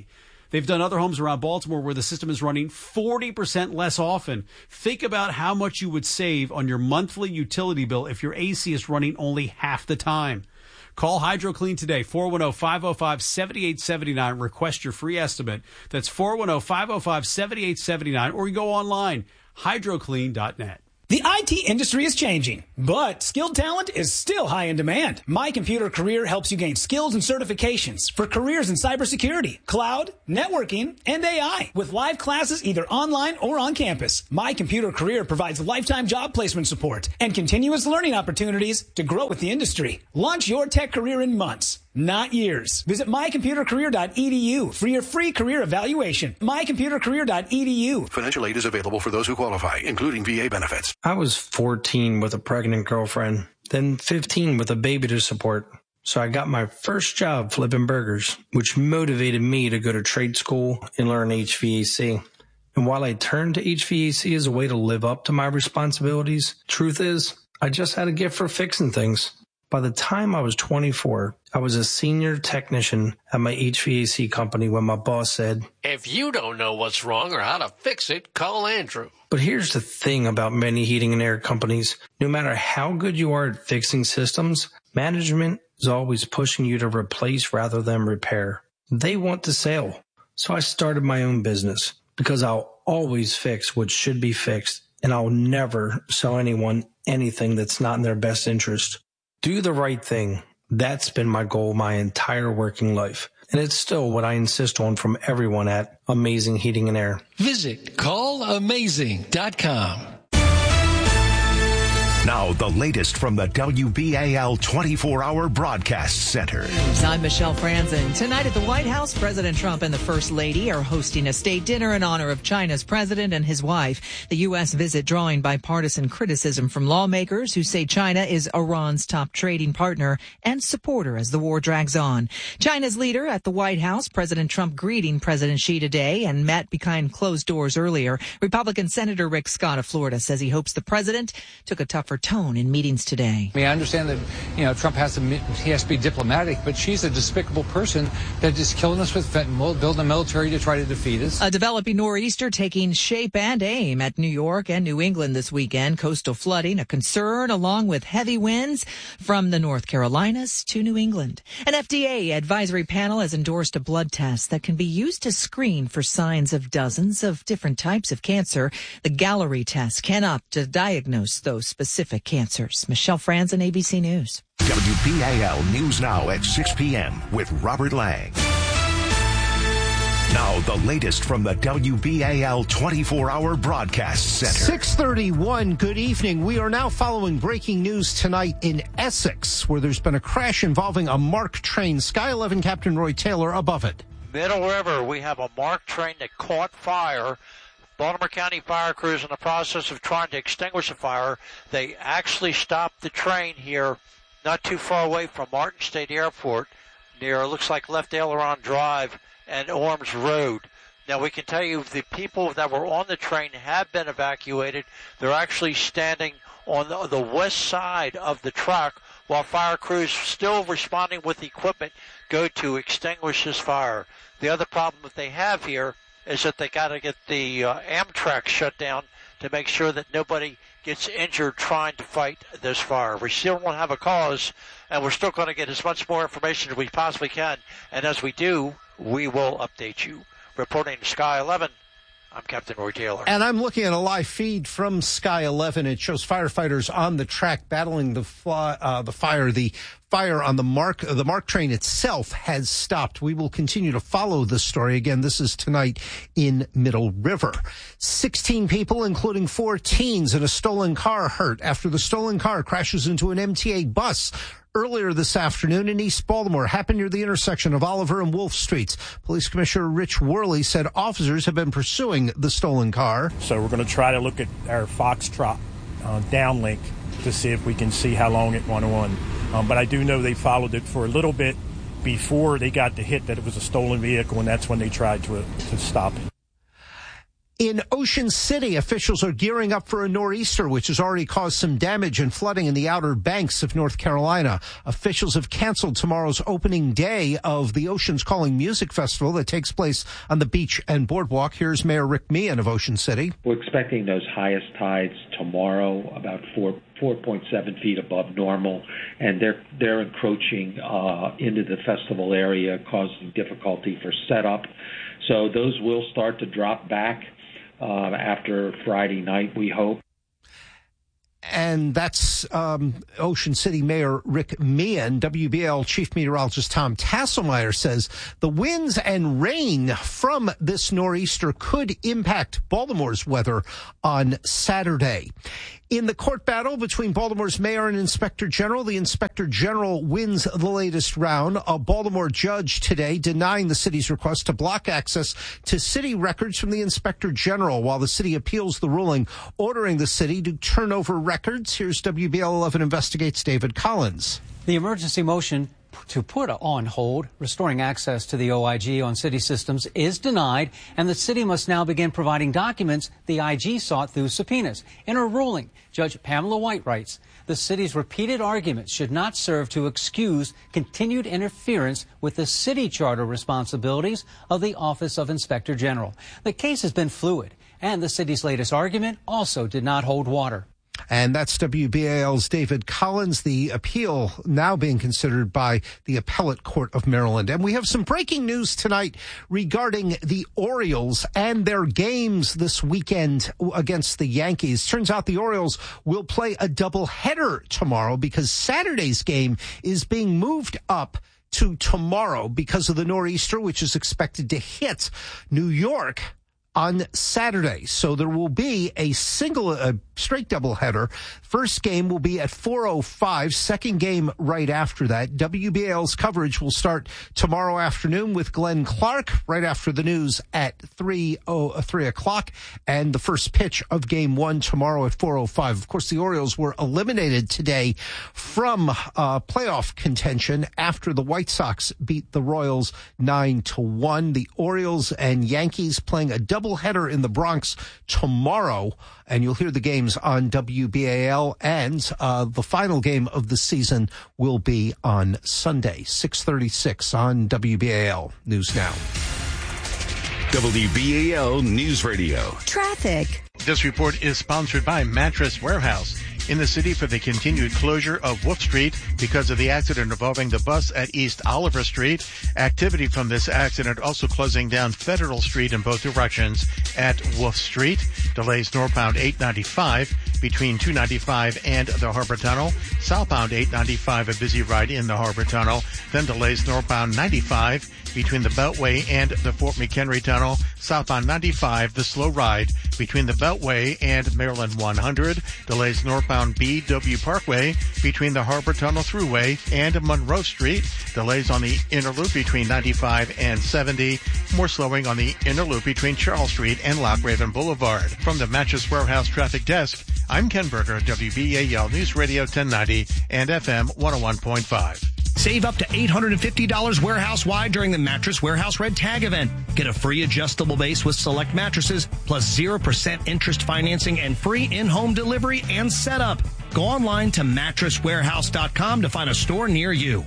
They've done other homes around Baltimore where the system is running forty percent less often. Think about how much you would save on your monthly utility bill if your A C is running only half the time. Call HydroClean today, four one zero, five zero five, seven eight seven nine. Request your free estimate. That's four one zero, five zero five, seven eight seven nine. Or you go online, hydro clean dot net. The I T industry is changing, but skilled talent is still high in demand. My Computer Career helps you gain skills and certifications for careers in cybersecurity, cloud, networking, and A I. With live classes either online or on campus, My Computer Career provides lifetime job placement support and continuous learning opportunities to grow with the industry. Launch your tech career in months, not years. Visit my computer career dot e d u for your free career evaluation. my computer career dot e d u. Financial aid is available for those who qualify, including V A benefits. I was fourteen with a pregnant girlfriend, then fifteen with a baby to support. So I got my first job flipping burgers, which motivated me to go to trade school and learn H V A C. And while I turned to H V A C as a way to live up to my responsibilities, truth is, I just had a gift for fixing things. By the time I was twenty-four, I was a senior technician at my H V A C company when my boss said, "If you don't know what's wrong or how to fix it, call Andrew." But here's the thing about many heating and air companies. No matter how good you are at fixing systems, management is always pushing you to replace rather than repair. They want to sell. So I started my own business because I'll always fix what should be fixed, and I'll never sell anyone anything that's not in their best interest. Do the right thing. That's been my goal my entire working life. And it's still what I insist on from everyone at Amazing Heating and Air. Visit call amazing dot com. Now, the latest from the W B A L twenty-four hour Broadcast Center. I'm Michelle Franzen. Tonight at the White House, President Trump and the First Lady are hosting a state dinner in honor of China's president and his wife. The U S visit drawing bipartisan criticism from lawmakers who say China is Iran's top trading partner and supporter as the war drags on. China's leader at the White House, President Trump greeting President Xi today and met behind closed doors earlier. Republican Senator Rick Scott of Florida says he hopes the president took a tougher tone in meetings today. I mean, I understand that, you know, Trump has to he has to be diplomatic, but she's a despicable person that is killing us with fentanyl, building a military to try to defeat us. A developing nor'easter taking shape and aim at New York and New England this weekend. Coastal flooding, a concern, along with heavy winds from the North Carolinas to New England. An F D A advisory panel has endorsed a blood test that can be used to screen for signs of dozens of different types of cancer. The Gallery test can opt to diagnose those specific cancers. Michelle Franzen, A B C News. W B A L News Now at six p.m. with Robert Lang. Now, the latest from the W B A L twenty-four hour Broadcast Center. six thirty-one, good evening. We are now following breaking news tonight in Essex, where there's been a crash involving a MARC train. Sky eleven Captain Roy Taylor above it. Middle River, we have a MARC train that caught fire. Baltimore County fire crews in the process of trying to extinguish the fire. They actually stopped the train here not too far away from Martin State Airport near, looks like Left Aileron Drive and Orms Road. Now, we can tell you the people that were on the train have been evacuated. They're actually standing on the, the west side of the track while fire crews still responding with equipment go to extinguish this fire. The other problem that they have here is that they got to get the uh, Amtrak shut down to make sure that nobody gets injured trying to fight this fire. We still won't have a cause, and we're still going to get as much more information as we possibly can. And as we do, we will update you. Reporting to Sky eleven, I'm Captain Roy Taylor. And I'm looking at a live feed from Sky eleven. It shows firefighters on the track battling the fly, uh, the fire. The fire on the MARC, the MARC train itself has stopped. We will continue to follow this story. Again, this is tonight in Middle River. sixteen people, including four teens, in a stolen car hurt after the stolen car crashes into an M T A bus earlier this afternoon in East Baltimore. Happened near the intersection of Oliver and Wolf Streets. Police Commissioner Rich Worley said officers have been pursuing the stolen car. So we're going to try to look at our Foxtrot uh, downlink to see if we can see how long it went on. Um, but I do know they followed it for a little bit before they got the hit that it was a stolen vehicle, and that's when they tried to, uh, to stop it. In Ocean City, officials are gearing up for a nor'easter, which has already caused some damage and flooding in the Outer Banks of North Carolina. Officials have canceled tomorrow's opening day of the Oceans Calling Music Festival that takes place on the beach and boardwalk. Here's Mayor Rick Meehan of Ocean City. We're expecting those highest tides tomorrow, about four. four point seven feet above normal, and they're they're encroaching uh, into the festival area, causing difficulty for setup. So those will start to drop back uh, after Friday night, we hope. And that's um, Ocean City Mayor Rick Meehan. W B A L Chief Meteorologist Tom Tasselmeyer says the winds and rain from this nor'easter could impact Baltimore's weather on Saturday. In the court battle between Baltimore's mayor and inspector general, the inspector general wins the latest round. A Baltimore judge today denying the city's request to block access to city records from the inspector general while the city appeals the ruling ordering the city to turn over records. Here's W B L eleven Investigates David Collins. The emergency motion to put on hold restoring access to the O I G on city systems is denied, and the city must now begin providing documents the I G sought through subpoenas. In her ruling, Judge Pamela White writes, the city's repeated arguments should not serve to excuse continued interference with the city charter responsibilities of the Office of Inspector General. The case has been fluid, and the city's latest argument also did not hold water. And that's W B A L's David Collins, the appeal now being considered by the Appellate Court of Maryland. And we have some breaking news tonight regarding the Orioles and their games this weekend against the Yankees. Turns out the Orioles will play a doubleheader tomorrow because Saturday's game is being moved up to tomorrow because of the nor'easter, which is expected to hit New York on Saturday. So there will be a single, a straight doubleheader. First game will be at four oh five. Second game right after that. W B A L's coverage will start tomorrow afternoon with Glenn Clark right after the news at three o'clock. And the first pitch of game one tomorrow at four oh five. Of course, the Orioles were eliminated today from uh, playoff contention after the White Sox beat the Royals nine to one. The Orioles and Yankees playing a double doubleheader in the Bronx tomorrow, and you'll hear the games on W B A L, and uh, the final game of the season will be on Sunday, six thirty-six on W B A L News Now. W B A L News Radio. Traffic. This report is sponsored by Mattress Warehouse. In the city for the continued closure of Wolf Street because of the accident involving the bus at East Oliver Street. Activity from this accident also closing down Federal Street in both directions at Wolf Street. Delays northbound eight ninety-five between two ninety-five and the Harbor Tunnel. Southbound eight ninety-five, a busy ride in the Harbor Tunnel. Then delays northbound ninety-five between the Beltway and the Fort McHenry Tunnel. Southbound ninety-five, the slow ride between the Beltway and Maryland one hundred. Delays northbound B W Parkway between the Harbor Tunnel Thruway and Monroe Street. Delays on the inner loop between ninety-five and seventy. More slowing on the inner loop between Charles Street and Lock Raven Boulevard. From the Mattress Warehouse Traffic Desk, I'm Ken Berger, W B A L News Radio ten ninety and F M one oh one point five. Save up to eight hundred fifty dollars warehouse-wide during the Mattress Warehouse Red Tag event. Get a free adjustable base with select mattresses, plus zero percent interest financing and free in-home delivery and setup. Go online to mattress warehouse dot com to find a store near you.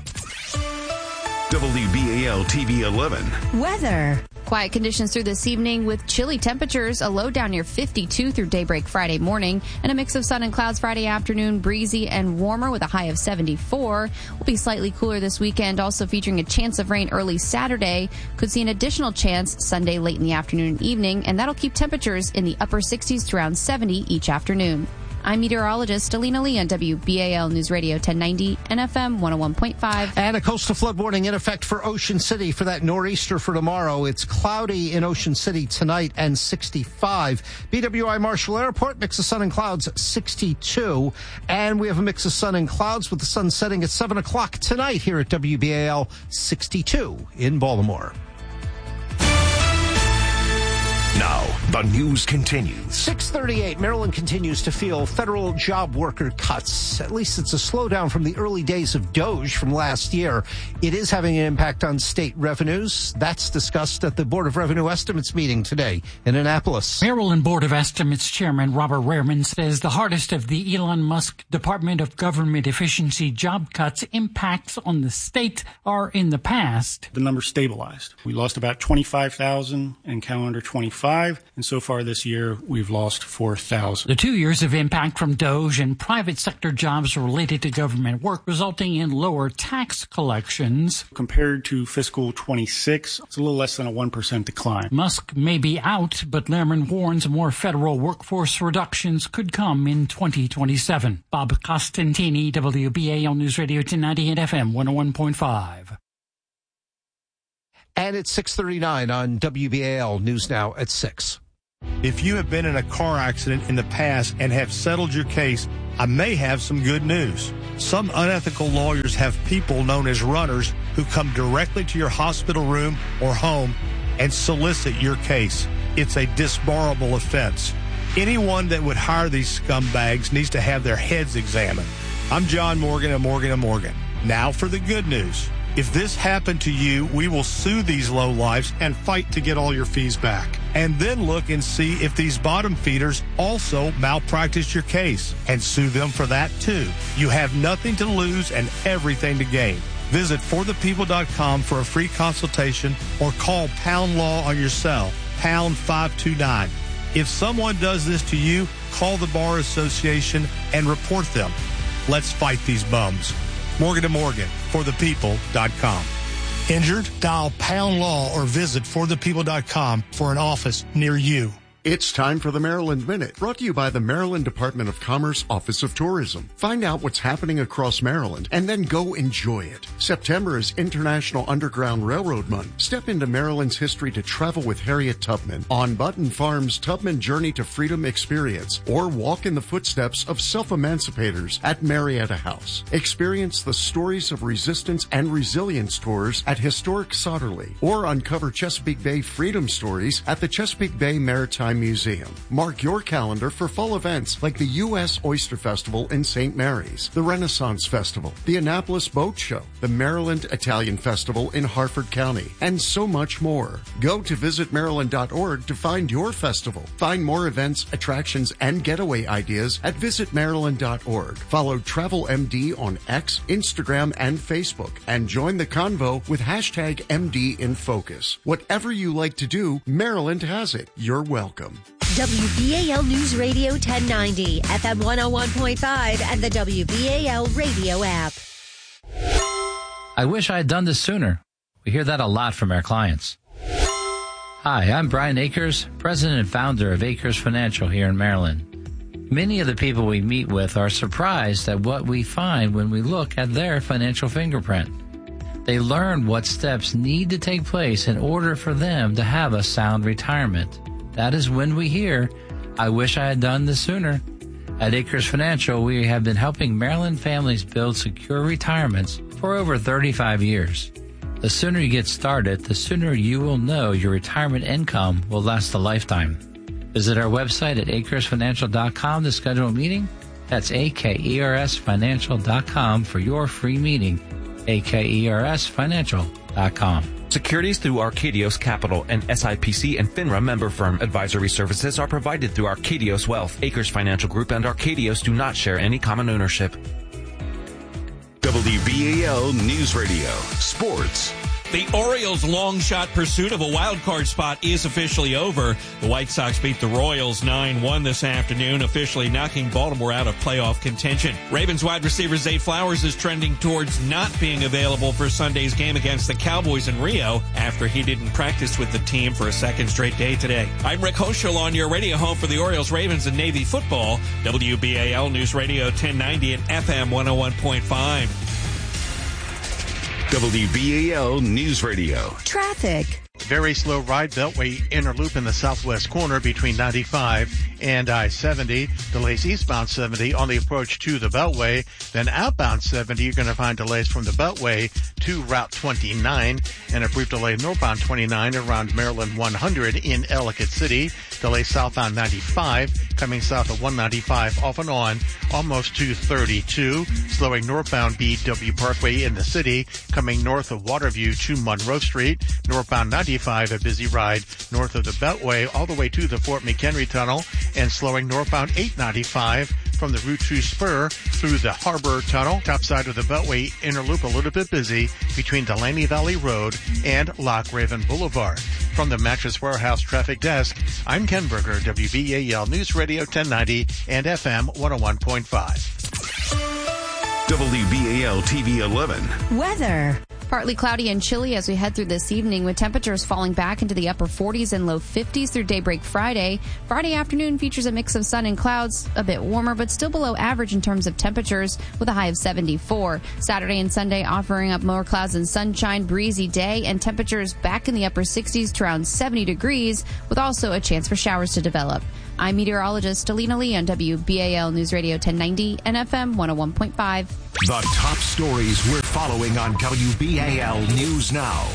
W B A L T V eleven. Weather. Quiet conditions through this evening with chilly temperatures, a low down near fifty-two through daybreak Friday morning, and a mix of sun and clouds Friday afternoon, breezy and warmer with a high of seventy-four. Will be slightly cooler this weekend, also featuring a chance of rain early Saturday. Could see an additional chance Sunday late in the afternoon and evening, and that'll keep temperatures in the upper sixties to around seventy each afternoon. I'm meteorologist Alina Lee on W B A L News Radio ten ninety and F M one oh one point five. And a coastal flood warning in effect for Ocean City for that nor'easter for tomorrow. It's cloudy in Ocean City tonight and sixty-five. B W I Marshall Airport, mix of sun and clouds, sixty-two. And we have a mix of sun and clouds with the sun setting at seven o'clock tonight here at W B A L, sixty-two in Baltimore. Now, The news continues. six thirty-eight, Maryland continues to feel federal job worker cuts. At least it's a slowdown from the early days of DOGE from last year. It is having an impact on state revenues. That's discussed at the Board of Revenue Estimates meeting today in Annapolis. Maryland Board of Estimates Chairman Robert Rehrman says the hardest of the Elon Musk Department of Government Efficiency job cuts impacts on the state are in the past. The number stabilized. We lost about twenty-five thousand in calendar twenty-five, and so far this year we've lost four thousand. The two years of impact from DOGE and private sector jobs related to government work resulting in lower tax collections. Compared to fiscal twenty-six, it's a little less than a one percent decline. Musk may be out, but Lehrman warns more federal workforce reductions could come in twenty twenty-seven. Bob Costantini, W B A L News Radio ten ninety and F M one oh one point five. And it's six thirty-nine on W B A L News Now at six. If you have been in a car accident in the past and have settled your case, I may have some good news. Some unethical lawyers have people known as runners who come directly to your hospital room or home and solicit your case. It's a disbarable offense. Anyone that would hire these scumbags needs to have their heads examined. I'm John Morgan of Morgan and Morgan. Now for the good news. If this happened to you, we will sue these lowlifes and fight to get all your fees back. And then look and see if these bottom feeders also malpracticed your case and sue them for that too. You have nothing to lose and everything to gain. Visit for the people dot com for a free consultation or call Pound Law on your cell, pound five two nine. If someone does this to you, call the Bar Association and report them. Let's fight these bums. Morgan and Morgan, for the people dot com. Injured? Dial Pound Law or visit for the people dot com for an office near you. It's time for the Maryland Minute, brought to you by the Maryland Department of Commerce Office of Tourism. Find out what's happening across Maryland and then go enjoy it. September is International Underground Railroad Month. Step into Maryland's history to travel with Harriet Tubman on Button Farm's Tubman Journey to Freedom experience, or walk in the footsteps of self-emancipators at Marietta House. Experience the stories of resistance and resilience tours at historic Sauterley, or uncover Chesapeake Bay freedom stories at the Chesapeake Bay Maritime Museum. Mark your calendar for fall events like the U S Oyster Festival in Saint Mary's, the Renaissance Festival, the Annapolis Boat Show, the Maryland Italian Festival in Harford County, and so much more. Go to visit maryland dot org to find your festival. Find more events, attractions, and getaway ideas at visit maryland dot org. Follow Travel M D on X, Instagram, and Facebook, and join the convo with hashtag M D in Focus. Whatever you like to do, Maryland has it. You're welcome. W B A L News Radio ten ninety, F M one oh one point five, and the W B A L radio app. I wish I had done this sooner. We hear that a lot from our clients. Hi, I'm Brian Akers, president and founder of Akers Financial here in Maryland. Many of the people we meet with are surprised at what we find when we look at their financial fingerprint. They learn what steps need to take place in order for them to have a sound retirement. That is when we hear, I wish I had done this sooner. At Akers Financial, we have been helping Maryland families build secure retirements for over thirty-five years. The sooner you get started, the sooner you will know your retirement income will last a lifetime. Visit our website at akers financial dot com to schedule a meeting. That's A K E R S financial dot com for your free meeting. A K E R S financial dot com. Securities through Arcadios Capital and S I P C and FINRA member firm advisory services are provided through Arcadios Wealth. Akers Financial Group and Arcadios do not share any common ownership. W B A L News Radio Sports. The Orioles' long shot pursuit of a wild card spot is officially over. The White Sox beat the Royals nine one this afternoon, officially knocking Baltimore out of playoff contention. Ravens wide receiver Zay Flowers is trending towards not being available for Sunday's game against the Cowboys in Rio after he didn't practice with the team for a second straight day today. I'm Rick Hoschel on your radio home for the Orioles, Ravens, and Navy football. W B A L News Radio ten ninety and F M one oh one point five. W B A L News Radio. Traffic. Very slow ride Beltway inner loop in the southwest corner between ninety-five and I seventy. Delays eastbound seventy on the approach to the Beltway. Then outbound seventy, you're going to find delays from the Beltway to Route twenty-nine. And a brief delay northbound twenty-nine around Maryland one hundred in Ellicott City. Delay southbound ninety-five, coming south of one ninety-five off and on, almost to thirty-two. Slowing northbound B W Parkway in the city, coming north of Waterview to Monroe Street. Northbound ninety-five, a busy ride north of the Beltway all the way to the Fort McHenry Tunnel, and slowing northbound eight ninety-five from the Route two spur through the Harbor Tunnel. Top side of the Beltway inner loop a little bit busy between Delaney Valley Road and Loch Raven Boulevard. From the Mattress Warehouse Traffic Desk, I'm Ken Berger, W B A L News Radio ten ninety and F M one oh one point five. W B A L T V eleven. Weather. Partly cloudy and chilly as we head through this evening, with temperatures falling back into the upper forties and low fifties through daybreak Friday. Friday afternoon features a mix of sun and clouds, a bit warmer, but still below average in terms of temperatures, with a high of seventy-four. Saturday and Sunday offering up more clouds and sunshine, breezy day, and temperatures back in the upper sixties to around seventy degrees, with also a chance for showers to develop. I'm meteorologist Alina Lee on W B A L News Radio ten ninety and F M one oh one point five. The top stories we're following on W B A L News Now.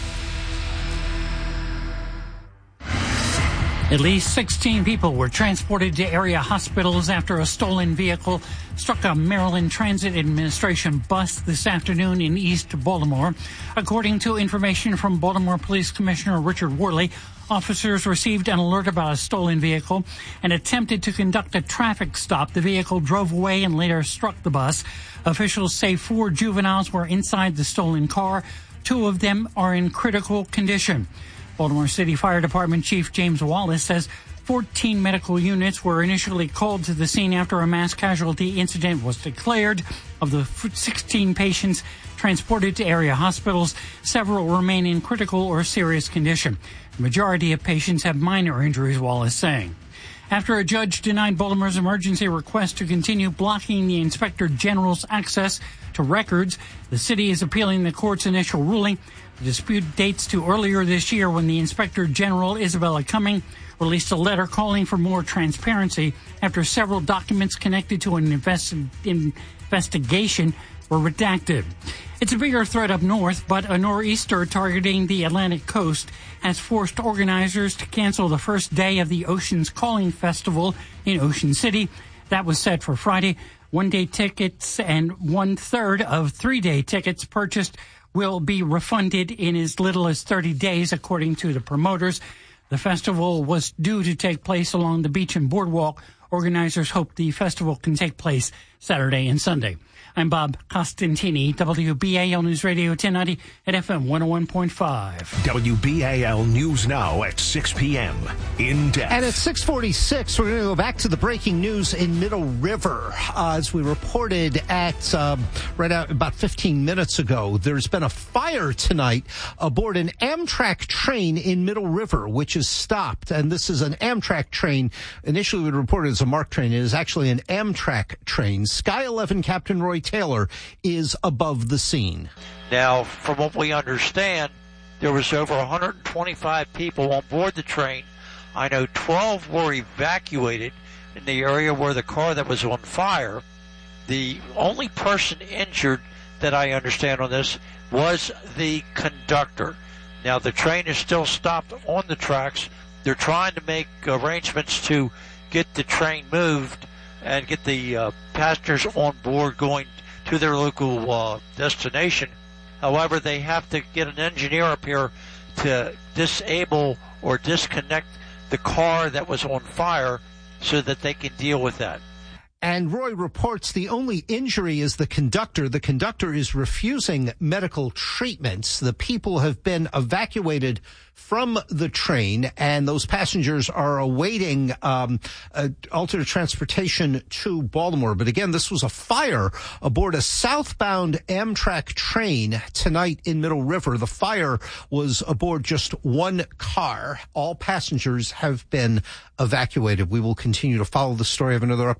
At least sixteen people were transported to area hospitals after a stolen vehicle struck a Maryland Transit Administration bus this afternoon in East Baltimore. According to information from Baltimore Police Commissioner Richard Worley, officers received an alert about a stolen vehicle and attempted to conduct a traffic stop. The vehicle drove away and later struck the bus. Officials say four juveniles were inside the stolen car. Two of them are in critical condition. Baltimore City Fire Department Chief James Wallace says fourteen medical units were initially called to the scene after a mass casualty incident was declared. Of the sixteen patients transported to area hospitals, several remain in critical or serious condition. The majority of patients have minor injuries, Wallace saying. After a judge denied Baltimore's emergency request to continue blocking the Inspector General's access to records, the city is appealing the court's initial ruling. The dispute dates to earlier this year when the Inspector General, Isabella Cumming, released a letter calling for more transparency after several documents connected to an invest- investigation were redacted. It's a bigger threat up north, but a nor'easter targeting the Atlantic coast has forced organizers to cancel the first day of the Ocean's Calling Festival in Ocean City. That was set for Friday. One-day tickets and one-third of three-day tickets purchased will be refunded in as little as thirty days, according to the promoters. The festival was due to take place along the beach and boardwalk. Organizers hope the festival can take place Saturday and Sunday. I'm Bob Costantini, W B A L News Radio ten ninety at F M one oh one point five. W B A L News Now at six p.m. In depth. And at six forty-six, we're going to go back to the breaking news in Middle River. Uh, as we reported at um, right out about fifteen minutes ago, there's been a fire tonight aboard an Amtrak train in Middle River, which is stopped. And this is an Amtrak train. Initially, we reported as a MARC train. It is actually an Amtrak train. Sky eleven Captain Roy Taylor is above the scene. Now, from what we understand, there was over one hundred twenty-five people on board the train. I know twelve were evacuated in the area where the car that was on fire. The only person injured that I understand on this was the conductor. Now, the train is still stopped on the tracks. They're trying to make arrangements to get the train moved and get the uh, passengers on board going to their local uh, destination. However, they have to get an engineer up here to disable or disconnect the car that was on fire so that they can deal with that. And Roy reports the only injury is the conductor. The conductor is refusing medical treatments. The people have been evacuated from the train, and those passengers are awaiting um, uh, alternate transportation to Baltimore. But again, this was a fire aboard a southbound Amtrak train tonight in Middle River. The fire was aboard just one car. All passengers have been evacuated. We will continue to follow the story. I have another update from Captain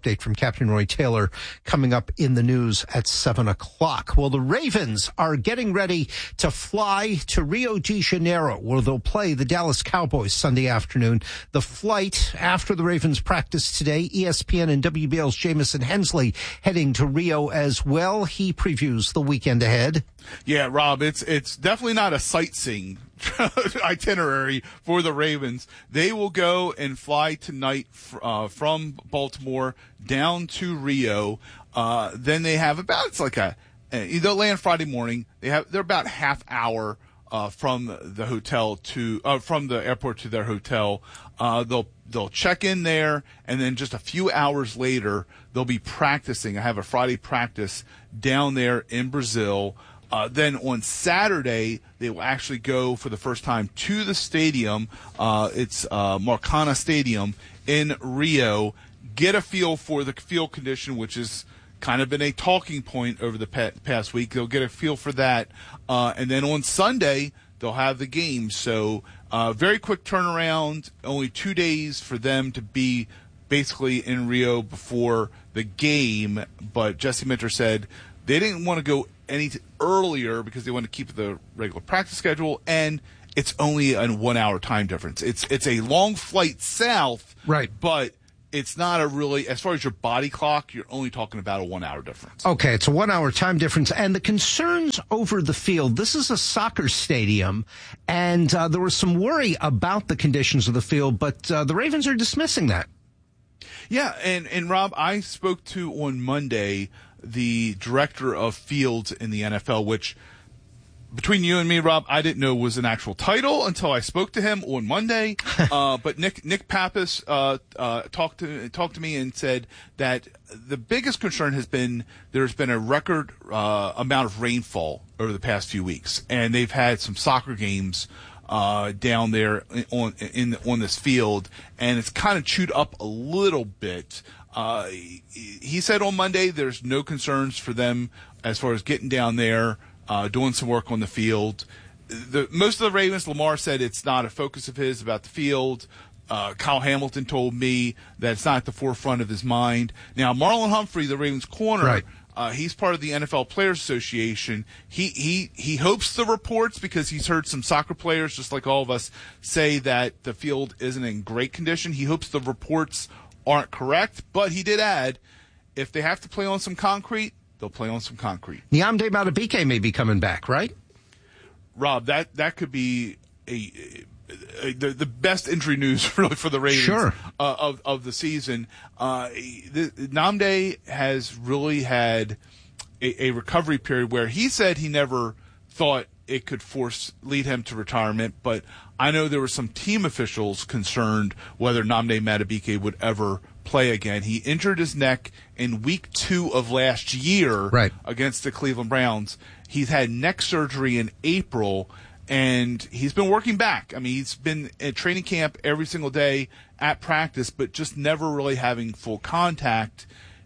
Captain Roy Taylor coming up in the news at seven o'clock. Well, the Ravens are getting ready to fly to Rio de Janeiro, where they'll play the Dallas Cowboys Sunday afternoon. The flight after the Ravens practice today, E S P N and W B L's Jamison Hensley heading to Rio as well. He previews the weekend ahead. Yeah, Rob, it's it's definitely not a sightseeing itinerary for the Ravens. They will go and fly tonight uh, from Baltimore down to Rio. Uh, then they have about, it's like a, they'll land Friday morning. They have, they're about half hour uh, from the hotel to, uh, from the airport to their hotel. Uh, they'll, they'll check in there, and then just a few hours later, they'll be practicing. I have a Friday practice down there in Brazil. Uh, then on Saturday, they will actually go for the first time to the stadium. Uh, it's uh, Maracana Stadium in Rio. Get a feel for the field condition, which has kind of been a talking point over the past week. They'll get a feel for that. Uh, and then on Sunday, they'll have the game. So uh, very quick turnaround, only two days for them to be basically in Rio before the game. But Jesse Minter said they didn't want to go any t- earlier because they want to keep the regular practice schedule, and it's only a one-hour time difference. It's it's a long flight south, right? But it's not a really, as far as your body clock, you're only talking about a one-hour difference. Okay, it's a one-hour time difference, and the concerns over the field. This is a soccer stadium, and uh, there was some worry about the conditions of the field, but uh, the Ravens are dismissing that. Yeah, and and Rob, I spoke to on Monday the director of fields in the N F L, which between you and me, Rob, I didn't know was an actual title until I spoke to him on Monday. uh, but Nick Nick Pappas uh, uh, talked to talked to me and said that the biggest concern has been there's been a record uh, amount of rainfall over the past few weeks, and they've had some soccer games uh, down there on in on this field, and it's kind of chewed up a little bit. Uh, he said on Monday there's no concerns for them as far as getting down there, uh, doing some work on the field. The, most of the Ravens, Lamar said it's not a focus of his about the field. Uh, Kyle Hamilton told me that it's not at the forefront of his mind. Now, Marlon Humphrey, the Ravens corner, right. uh, he's part of the N F L Players Association. He, he, he hopes the reports, because he's heard some soccer players, just like all of us, say that the field isn't in great condition. He hopes the reports aren't correct, but he did add, if they have to play on some concrete, they'll play on some concrete. Nyamde Madubuike may be coming back, right? Rob, that, that could be a, a, a the, the best injury news really for the Ravens sure. uh, of of the season. Uh, the, Nyamde has really had a, a recovery period where he said he never thought it could force lead him to retirement, but I know there were some team officials concerned whether Nyamde Madubuike would ever play again. He injured his neck in week two of last year right. against the Cleveland Browns. He's had neck surgery in April, and he's been working back. I mean, he's been at training camp every single day at practice, but just never really having full contact.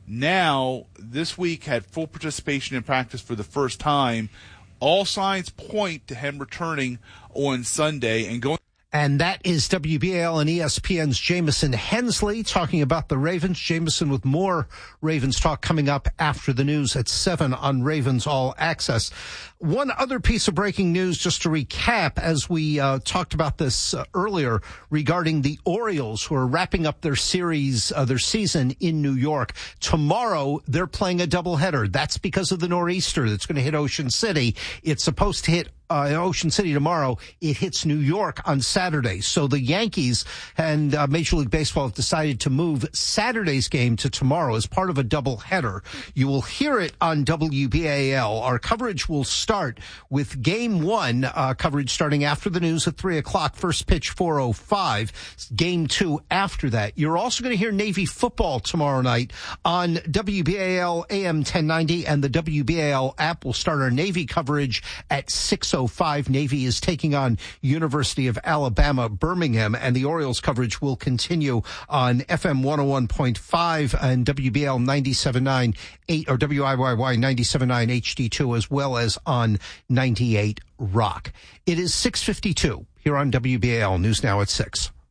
Now, this week, had full participation in practice for the first time. All signs point to him returning on Sunday and going. And that is W B A L and E S P N's Jamison Hensley talking about the Ravens. Jamison with more Ravens talk coming up after the news at seven on Ravens All Access. One other piece of breaking news, just to recap, as we uh, talked about this uh, earlier, regarding the Orioles, who are wrapping up their series, uh, their season in New York. Tomorrow, they're playing a doubleheader. That's because of the nor'easter that's going to hit Ocean City. It's supposed to hit Uh, Ocean City tomorrow. It hits New York on Saturday. So the Yankees and uh, Major League Baseball have decided to move Saturday's game to tomorrow as part of a doubleheader. You will hear it on W B A L. Our coverage will start with Game One uh, coverage starting after the news at three o'clock. First pitch four oh five. Game Two after that. You're also going to hear Navy football tomorrow night on W B A L A M ten ninety, and the W B A L app will start our Navy coverage at six oh five. Navy is taking on University of Alabama, Birmingham, and the Orioles coverage will continue on F M one oh one point five and W B L ninety-seven point nine eight or W I Y Y ninety-seven point nine H D two, as well as on ninety-eight Rock. It is six fifty-two here on W B A L News Now at six.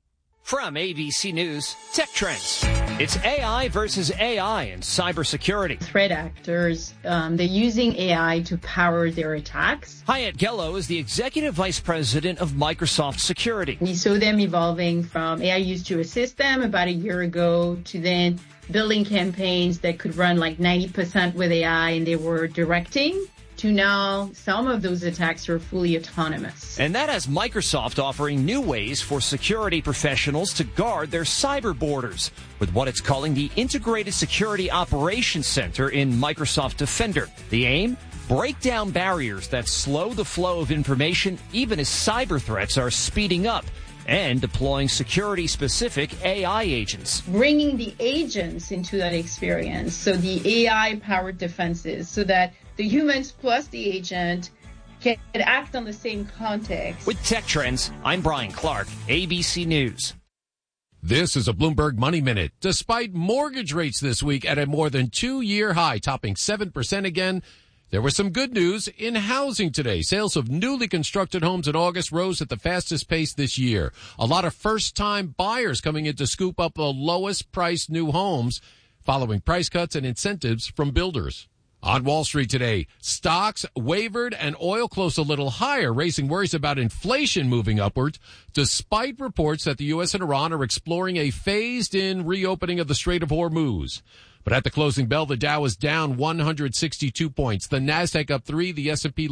From A B C News, Tech Trends. It's A I versus A I in cybersecurity. Threat actors, um, they're using A I to power their attacks. Hyatt Gello is the Executive Vice President of Microsoft Security. We saw them evolving from A I used to assist them about a year ago to then building campaigns that could run like ninety percent with A I, and they were directing, to now some of those attacks are fully autonomous. And that has Microsoft offering new ways for security professionals to guard their cyber borders with what it's calling the Integrated Security Operations Center in Microsoft Defender. The aim? Break down barriers that slow the flow of information even as cyber threats are speeding up, and deploying security-specific A I agents. Bringing the agents into that experience, so the A I-powered defenses, so that the humans plus the agent can act on the same context. With Tech Trends, I'm Brian Clark, A B C News. This is a Bloomberg Money Minute. Despite mortgage rates this week at a more than two-year high, topping seven percent again, there was some good news in housing today. Sales of newly constructed homes in August rose at the fastest pace this year. A lot of first-time buyers coming in to scoop up the lowest-priced new homes following price cuts and incentives from builders. On Wall Street today, stocks wavered and oil closed a little higher, raising worries about inflation moving upwards, despite reports that the U S and Iran are exploring a phased-in reopening of the Strait of Hormuz. But at the closing bell, the Dow is down one hundred sixty-two points. The Nasdaq up three, the S and P